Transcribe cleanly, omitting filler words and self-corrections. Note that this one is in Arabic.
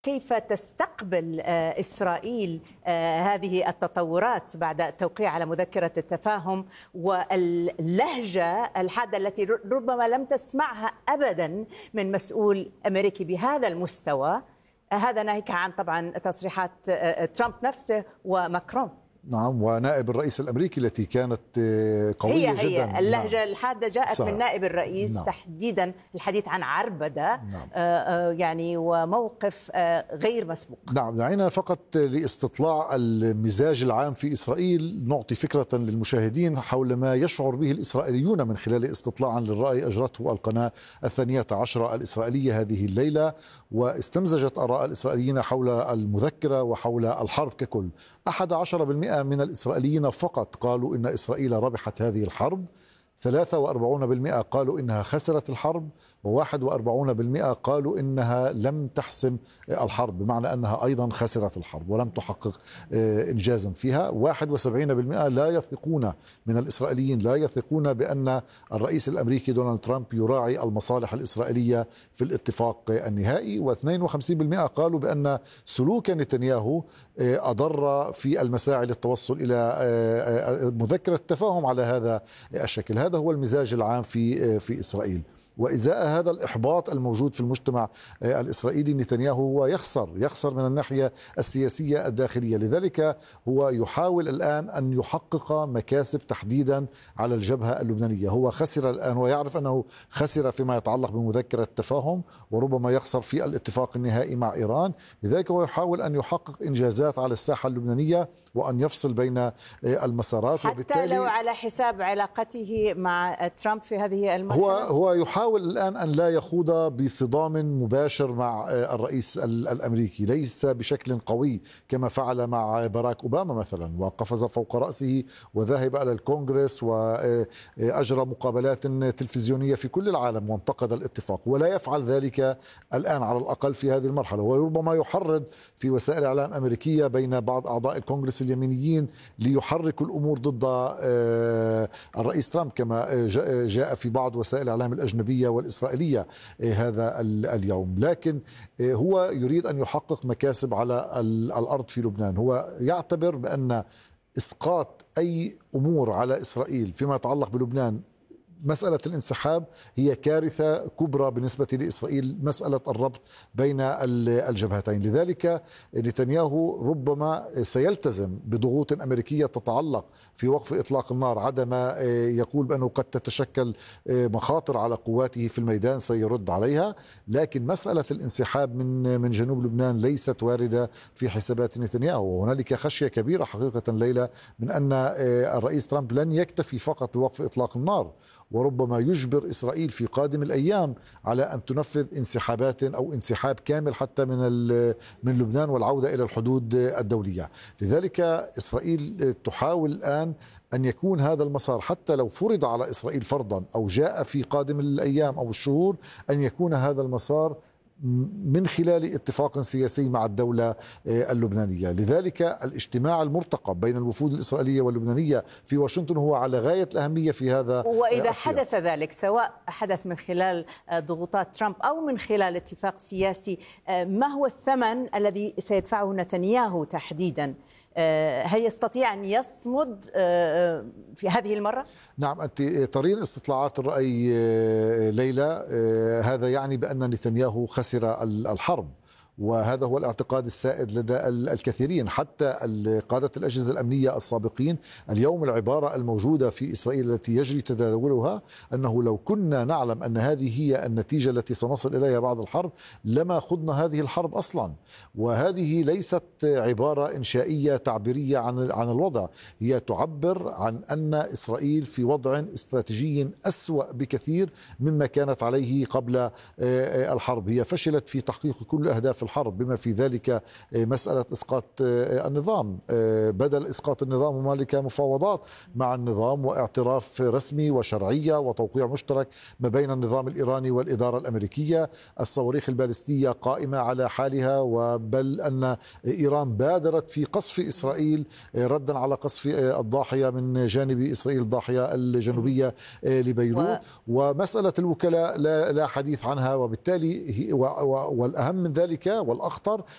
كيف تستقبل إسرائيل هذه التطورات بعد التوقيع على مذكرة التفاهم واللهجة الحادة التي ربما لم تسمعها أبدا من مسؤول أمريكي بهذا المستوى، هذا ناهيك عن طبعا تصريحات ترامب نفسه وماكرون. نعم، ونائب الرئيس الأمريكي التي كانت قوية جدا. هي اللهجة نعم. الحادة جاءت صحيح. من نائب الرئيس. نعم. تحديدا الحديث عن عربدة. نعم. يعني وموقف غير مسبوق. نعم، دعينا فقط لاستطلاع المزاج العام في إسرائيل نعطي فكرة للمشاهدين حول ما يشعر به الإسرائيليون من خلال استطلاع للرأي أجرته القناة 12 الإسرائيلية هذه الليلة، واستمزجت آراء الإسرائيليين حول المذكرة وحول الحرب ككل. 11% من الإسرائيليين فقط قالوا إن إسرائيل ربحت هذه الحرب، 43% قالوا إنها خسرت الحرب، و41% قالوا إنها لم تحسم الحرب، بمعنى أنها أيضا خسرت الحرب ولم تحقق إنجازا فيها. 71% لا يثقون من الإسرائيليين لا يثقون بأن الرئيس الأمريكي دونالد ترامب يراعي المصالح الإسرائيلية في الاتفاق النهائي، و52% قالوا بأن سلوك نتنياهو أضر في المساعي للتوصل إلى مذكرة التفاهم على هذا الشكل. هذا هو المزاج العام في إسرائيل. وإزاء هذا الإحباط الموجود في المجتمع الإسرائيلي، نتنياهو هو يخسر من الناحية السياسية الداخلية، لذلك هو يحاول الآن أن يحقق مكاسب تحديدا على الجبهة اللبنانية. هو خسر الآن ويعرف أنه خسر فيما يتعلق بمذكرة التفاهم، وربما يخسر في الاتفاق النهائي مع إيران، لذلك هو يحاول أن يحقق إنجازات على الساحة اللبنانية وأن يفصل بين المسارات، حتى لو على حساب علاقته مع ترامب في هذه المرحلة. هو يحاول الآن أن لا يخوض بصدام مباشر مع الرئيس الأمريكي، ليس بشكل قوي كما فعل مع باراك أوباما مثلا، وقفز فوق رأسه وذهب إلى الكونغرس وأجرى مقابلات تلفزيونية في كل العالم وانتقد الاتفاق، ولا يفعل ذلك الآن على الأقل في هذه المرحلة. وربما يحرض في وسائل إعلام أمريكية بين بعض أعضاء الكونغرس اليمينيين ليحركوا الأمور ضد الرئيس ترامب، كما جاء في بعض وسائل الإعلام الأجنبية والإسرائيلية هذا اليوم. لكن هو يريد أن يحقق مكاسب على الأرض في لبنان. هو يعتبر بأن إسقاط أي أمور على إسرائيل فيما يتعلق بلبنان، مسألة الانسحاب هي كارثة كبرى بالنسبة لإسرائيل، مسألة الربط بين الجبهتين. لذلك نتنياهو ربما سيلتزم بضغوط أمريكية تتعلق في وقف إطلاق النار، عندما يقول بأنه قد تتشكل مخاطر على قواته في الميدان سيرد عليها، لكن مسألة الانسحاب من جنوب لبنان ليست واردة في حسابات نتنياهو. وهنالك خشية كبيرة حقيقة ليلى من أن الرئيس ترامب لن يكتفي فقط بوقف إطلاق النار، وربما يجبر إسرائيل في قادم الأيام على أن تنفذ انسحابات أو انسحاب كامل حتى من لبنان والعودة إلى الحدود الدولية. لذلك إسرائيل تحاول الآن أن يكون هذا المسار، حتى لو فرض على إسرائيل فرضا أو جاء في قادم الأيام أو الشهور، أن يكون هذا المسار من خلال اتفاق سياسي مع الدولة اللبنانية. لذلك الاجتماع المرتقب بين الوفود الإسرائيلية واللبنانية في واشنطن هو على غاية الأهمية في هذا. وإذا حدث ذلك، سواء حدث من خلال ضغوطات ترامب أو من خلال اتفاق سياسي، ما هو الثمن الذي سيدفعه نتنياهو تحديدا؟ هل يستطيع أن يصمد في هذه المرة؟ نعم، أنت ترين استطلاعات الرأي ليلى، هذا يعني بأن نتنياهو خسر الحرب، وهذا هو الاعتقاد السائد لدى الكثيرين، حتى قادة الأجهزة الأمنية السابقين. اليوم العبارة الموجودة في إسرائيل التي يجري تداولها أنه لو كنا نعلم أن هذه هي النتيجة التي سنصل إليها بعد الحرب لما خضنا هذه الحرب أصلا. وهذه ليست عبارة إنشائية تعبيرية عن الوضع، هي تعبر عن أن إسرائيل في وضع استراتيجي أسوأ بكثير مما كانت عليه قبل الحرب. هي فشلت في تحقيق كل أهداف الحرب، بما في ذلك مسألة إسقاط النظام. بدل إسقاط النظام هنالك مفاوضات مع النظام واعتراف رسمي وشرعية وتوقيع مشترك ما بين النظام الإيراني والإدارة الأمريكية. الصواريخ البالستية قائمة على حالها، وبل أن إيران بادرت في قصف إسرائيل ردا على قصف الضاحية من جانب إسرائيل، الضاحية الجنوبية لبيروت. ومسألة الوكلاء لا حديث عنها، وبالتالي والأهم من ذلك والأخطر